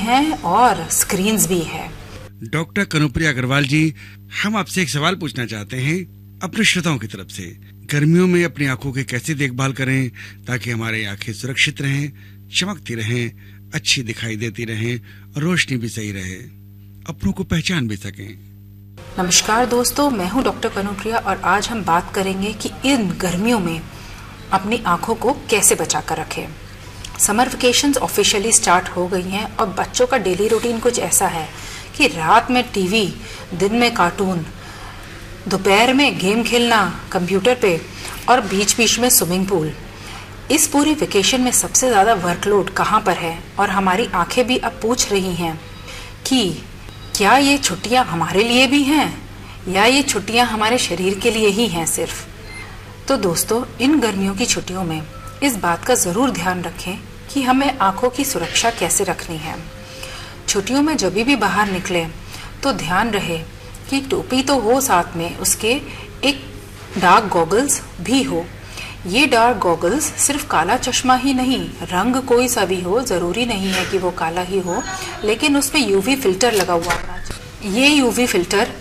हैं और स्क्रीन्स भी है। डॉक्टर कनुप्रिया अग्रवाल जी, हम आपसे एक सवाल पूछना चाहते हैं अपने श्रोताओं की तरफ से। गर्मियों में अपनी आंखों की कैसे देखभाल करें ताकि हमारी आंखें सुरक्षित रहें, चमकती रहें, अच्छी दिखाई देती रहें और रोशनी भी सही रहे, अपनों को पहचान भी सकें। नमस्कार दोस्तों, मैं हूं डॉक्टर कनुप्रिया और आज हम बात करेंगे कि इन गर्मियों में अपनी आंखों को कैसे बचा कर रखें। समर वेकेशंस ऑफिशियली स्टार्ट हो गई हैं और बच्चों का डेली रूटीन कुछ ऐसा है कि रात में टीवी, दिन में कार्टून, दोपहर में गेम खेलना कंप्यूटर पे और बीच बीच में स्विमिंग पूल। इस पूरी वेकेशन में सबसे ज़्यादा वर्कलोड कहाँ पर है और हमारी आंखें भी अब पूछ रही हैं कि क्या ये छुट्टियाँ हमारे लिए भी हैं या ये छुट्टियाँ हमारे शरीर के लिए ही हैं सिर्फ। तो दोस्तों, इन गर्मियों की छुट्टियों में इस बात का ज़रूर ध्यान रखें कि हमें आंखों की सुरक्षा कैसे रखनी है। छुट्टियों में जब भी बाहर निकले तो ध्यान रहे कि टोपी तो हो, साथ में उसके एक डार्क गॉगल्स भी हो। ये डार्क गॉगल्स सिर्फ काला चश्मा ही नहीं, रंग कोई सा भी हो, ज़रूरी नहीं है कि वो काला ही हो, लेकिन उसमें यूवी फिल्टर लगा हुआ होना चाहिए। ये यूवी फिल्टर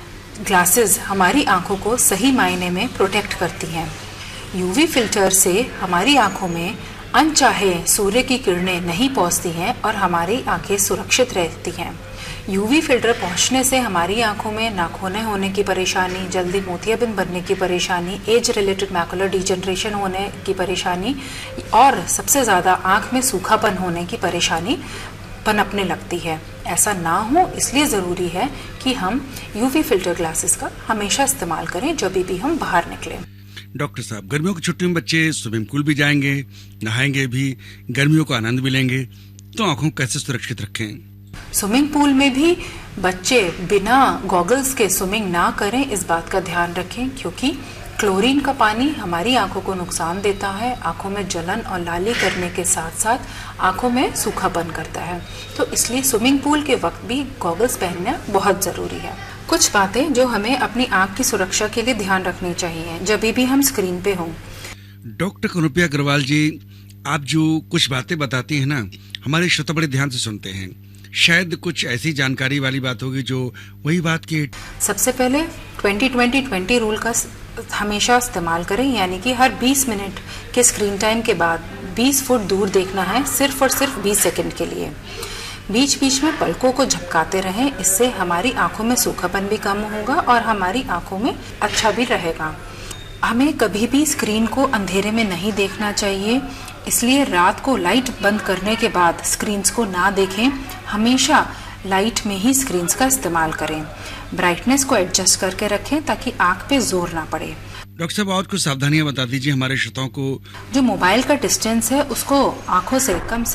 ग्लासेस हमारी आंखों को सही मायने में प्रोटेक्ट करती हैं। यूवी फिल्टर से हमारी आंखों में अनचाहे सूर्य की किरणें नहीं पहुंचती हैं और हमारी आंखें सुरक्षित रहती हैं। यूवी फिल्टर पहुंचने से हमारी आंखों में नाखूने होने की परेशानी, जल्दी मोतियाबिंद बनने की परेशानी, एज रिलेटेड मैकुलर डिजनरेशन होने की परेशानी और सबसे ज़्यादा आंख में सूखापन होने की परेशानी पनपने लगती है। ऐसा ना हो इसलिए ज़रूरी है कि हम यूवी फिल्टर ग्लासेस का हमेशा इस्तेमाल करें जब भी हम बाहर निकलें। डॉक्टर साहब, गर्मियों की छुट्टियों में बच्चे स्विमिंग पूल भी जाएंगे, नहाएंगे भी, गर्मियों का आनंद भी लेंगे, तो आंखों को कैसे सुरक्षित रखें? स्विमिंग पूल में भी बच्चे बिना गॉगल्स के स्विमिंग ना करें, इस बात का ध्यान रखें क्योंकि क्लोरीन का पानी हमारी आंखों को नुकसान देता है, आंखों में जलन और लाली करने के साथ साथ आंखों में सूखापन करता है। तो इसलिए स्विमिंग पूल के वक्त भी गॉगल्स पहनना बहुत ज़रूरी है। कुछ बातें जो हमें अपनी आंख की सुरक्षा के लिए ध्यान रखनी चाहिए जब भी हम स्क्रीन पे हों। डॉक्टर कनुप्रिया अग्रवाल जी, आप जो कुछ बातें बताती हैं ना, हमारे श्रोता बड़े ध्यान से सुनते हैं। शायद कुछ ऐसी जानकारी वाली बात होगी जो वही बात की। सबसे पहले 20-20-20 रूल का हमेशा इस्तेमाल करें, यानी कि हर 20 मिनट के स्क्रीन टाइम के बाद 20 फुट दूर देखना है, सिर्फ और सिर्फ 20 सेकंड के लिए। बीच बीच में पलकों को झपकाते रहें, इससे हमारी आंखों में सूखापन भी कम होगा और हमारी आंखों में अच्छा भी रहेगा। हमें कभी भी स्क्रीन को अंधेरे में नहीं देखना चाहिए, इसलिए रात को लाइट बंद करने के बाद स्क्रीन्स को ना देखें, हमेशा लाइट में ही स्क्रीन्स का इस्तेमाल करें। ब्राइटनेस को एडजस्ट करके रखें ताकि आंख पे जोर ना पड़े। डॉक्टर साहब, और कुछ सावधानियां बता दीजिए हमारे श्रोताओं को। जो मोबाइल का डिस्टेंस है उसको आंखों से कम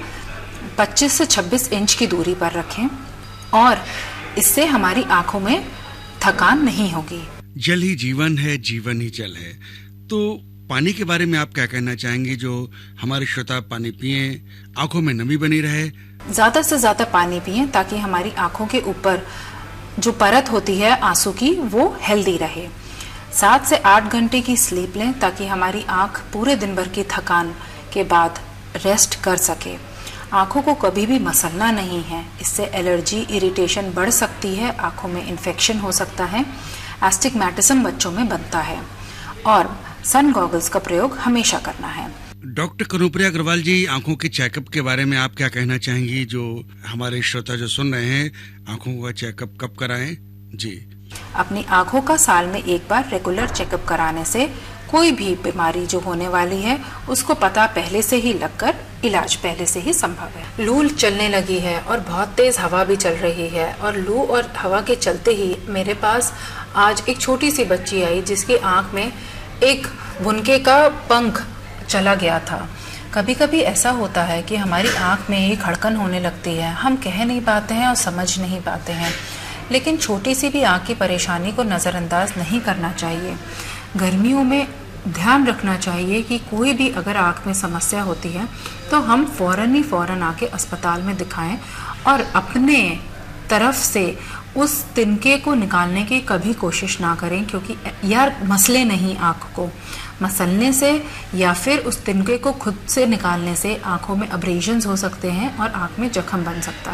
25 से 26 इंच की दूरी पर रखें और इससे हमारी आंखों में थकान नहीं होगी। जल ही जीवन है, जीवन ही जल है। तो पानी के बारे में आप क्या कहना चाहेंगे? जो हमारे श्रोता पानी पिएं, आंखों में नमी बनी रहे। ज्यादा से ज्यादा पानी पिएं ताकि हमारी आंखों के ऊपर जो परत होती है आंसू की वो हेल्दी रहे। 7 से 8 घंटे की स्लीप लें ताकि हमारी आंख पूरे दिन भर की थकान के बाद रेस्ट कर सके। आंखों को कभी भी मसलना नहीं है, इससे एलर्जी, इरिटेशन बढ़ सकती है, आंखों में इन्फेक्शन हो सकता है, एस्टिग्मेटिज्म बच्चों में बनता है और सन गॉगल्स का प्रयोग हमेशा करना है। डॉक्टर कनुप्रिया अग्रवाल जी, आंखों के चेकअप के बारे में आप क्या कहना चाहेंगी? जो हमारे श्रोता जो सुन रहे हैं, आंखों का चेकअप कब कराएं? जी, अपनी आंखों का साल में एक बार रेगुलर चेकअप कराने से कोई भी बीमारी जो होने वाली है उसको पता पहले से ही लगकर इलाज पहले से ही संभव है। लू चलने लगी है और बहुत तेज हवा भी चल रही है और लू और हवा के चलते ही मेरे पास आज एक छोटी सी बच्ची आई जिसकी आंख में एक बुनके का पंख चला गया था। कभी कभी ऐसा होता है कि हमारी आंख में एक धड़कन होने लगती है, हम कह नहीं पाते हैं और समझ नहीं पाते हैं, लेकिन छोटी सी भी आंख की परेशानी को नज़रअंदाज नहीं करना चाहिए। गर्मियों में ध्यान रखना चाहिए कि कोई भी अगर आंख में समस्या होती है तो हम फौरन आके अस्पताल में दिखाएं और अपने तरफ से उस तिनके को निकालने की कभी कोशिश ना करें, क्योंकि यार मसले नहीं, आंख को मसलने से या फिर उस तिनके को खुद से निकालने से आंखों में अब्रेजन्स हो सकते हैं और आंख में जख्म बन सकता है।